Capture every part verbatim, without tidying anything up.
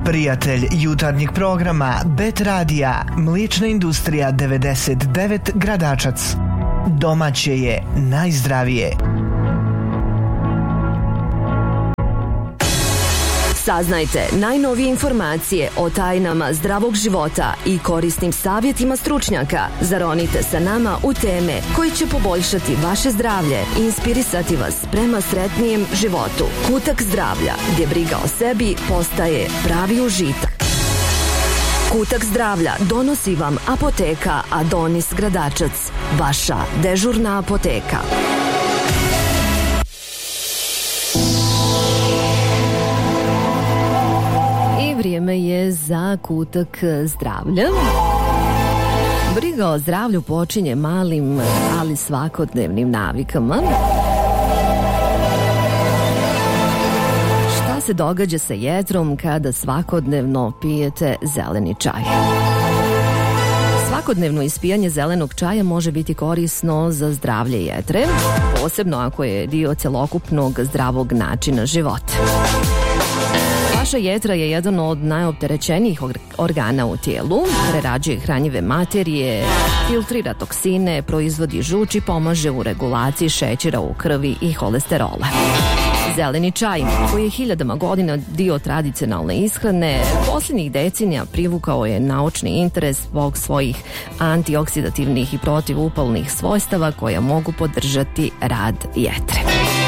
Prijatelj jutarnjeg programa Bet Radija, Mliječna industrija devedeset devet Gradačac. Domaće je najzdravije. Saznajte najnovije informacije o tajnama zdravog života i korisnim savjetima stručnjaka. Zaronite sa nama u teme koje će poboljšati vaše zdravlje i inspirisati vas prema sretnijem životu. Kutak zdravlja, gdje briga o sebi postaje pravi užitak. Kutak zdravlja donosi vam apoteka Adonis Gradačac, vaša dežurna apoteka. Vrijeme je za kutak zdravlja. Briga o zdravlju počinje malim, ali svakodnevnim navikama. Šta se događa sa jetrom kada svakodnevno pijete zeleni čaj? Svakodnevno ispijanje zelenog čaja može biti korisno za zdravlje jetre, posebno ako je dio celokupnog zdravog načina života. Vaša jetra je jedan od najopterećenijih organa u tijelu, prerađuje hranjive materije, filtrira toksine, proizvodi žuč i pomaže u regulaciji šećera u krvi i holesterola. Zeleni čaj, koji je hiljadama godina dio tradicionalne ishrane, posljednjih decenija privukao je naučni interes zbog svojih antioksidativnih i protivupalnih svojstava koja mogu podržati rad jetre.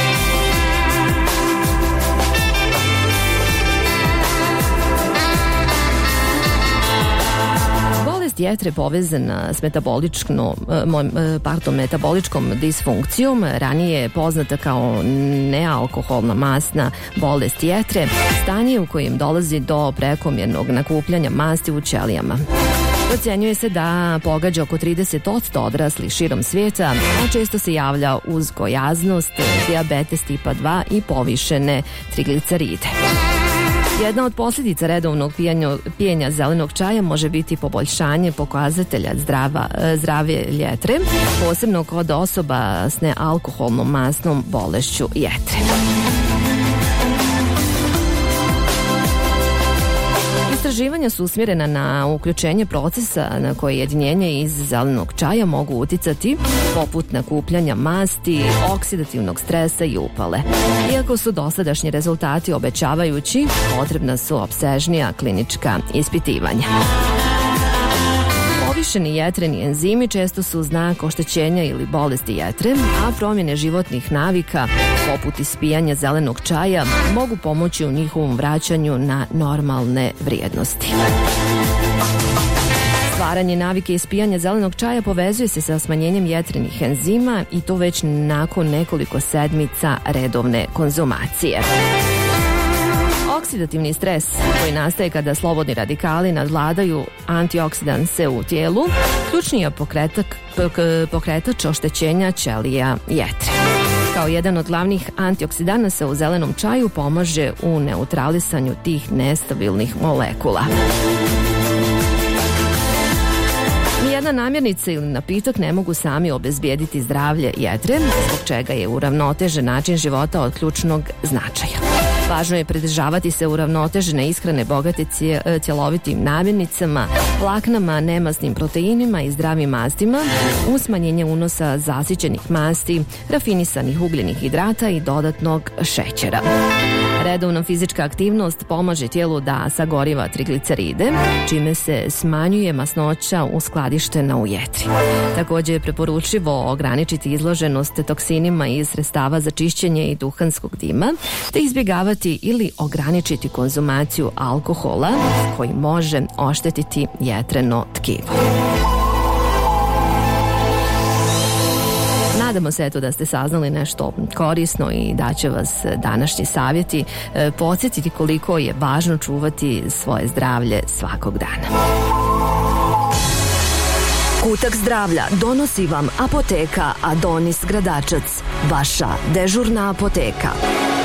Jetre povezana s metaboličkom, pardon, metaboličkom disfunkcijom, ranije je poznata kao nealkoholna masna bolest jetre, stanje u kojem dolazi do prekomjernog nakupljanja masti u ćelijama. Procjenjuje se da pogađa oko trideset posto odraslih širom svijeta, a često se javlja uz gojaznost, dijabetes tipa dva i povišene trigliceride. Jedna od posljedica redovnog pijenja, pijenja zelenog čaja može biti poboljšanje pokazatelja zdrava, zdrave jetre, posebno kod osoba s nealkoholnom masnom bolešću jetre. Istraživanja su usmjerena na uključenje procesa na koje jedinjenje iz zelenog čaja mogu uticati, poput nakupljanja masti, oksidativnog stresa i upale. Iako su dosadašnji rezultati obećavajući, potrebna su opsežnija klinička ispitivanja. Povišeni jetreni enzimi često su znak oštećenja ili bolesti jetre, a promjene životnih navika, poput ispijanja zelenog čaja, mogu pomoći u njihovom vraćanju na normalne vrijednosti. Stvaranje navike ispijanja zelenog čaja povezuje se sa smanjenjem jetrenih enzima i to već nakon nekoliko sedmica redovne konzumacije. Oksidativni stres koji nastaje kada slobodni radikali nadvladaju antioksidanse u tijelu, ključni je pokretač, pokretač oštećenja ćelija jetre. Kao jedan od glavnih antioksidanasa u zelenom čaju pomaže u neutralisanju tih nestabilnih molekula. Nijedna namirnica ili napitak ne mogu sami obezbijediti zdravlje jetre, zbog čega je uravnotežen način života od ključnog značaja. Važno je pridržavati se uravnotežene ishrane bogate cjelovitim namirnicama, vlaknama, nemasnim proteinima i zdravim mastima, uz smanjenje unosa zasićenih masti, rafinisanih ugljenih hidrata i dodatnog šećera. Redovna fizička aktivnost pomaže tijelu da sagoriva trigliceride, čime se smanjuje masnoća uskladištena u jetri. Također je preporučljivo ograničiti izloženost toksinima iz sredstava za čišćenje i duhanskog dima, te izbjegavati ili ograničiti konzumaciju alkohola koji može oštetiti jetreno tkivo. Nadamo se eto da ste saznali nešto korisno i da će vas današnji savjeti e, podsjetiti koliko je važno čuvati svoje zdravlje svakog dana. Kutak zdravlja donosi vam apoteka Adonis Gradačac, vaša dežurna apoteka.